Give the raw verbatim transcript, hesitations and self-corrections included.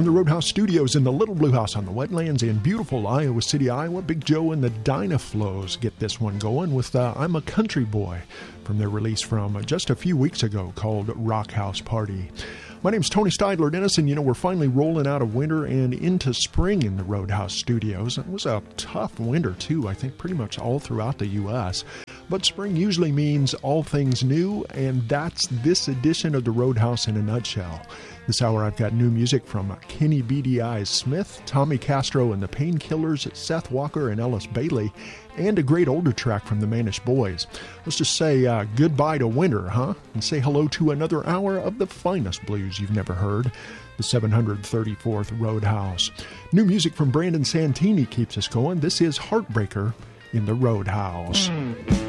From the Roadhouse Studios in the Little Blue House on the Wetlands in beautiful Iowa City, Iowa, Big Joe and the Dynaflows get this one going with uh, I'm a Country Boy from their release from just a few weeks ago called Rock House Party. My name's Tony Steidler, Dennis, and you know, we're finally rolling out of winter and into spring in the Roadhouse Studios. It was a tough winter, too, I think pretty much all throughout the U S But spring usually means all things new, and that's this edition of the Roadhouse in a nutshell. This hour I've got new music from Kenny Beady Eyes Smith, Tommy Castro and the Painkillers, Seth Walker and Ellis Bailey, and a great older track from the Manish Boys. Let's just say uh, goodbye to winter, huh? And say hello to another hour of the finest blues you've never heard, the seven hundred thirty-fourth Roadhouse. New music from Brandon Santini keeps us going. This is Heartbreaker in the Roadhouse. Mm.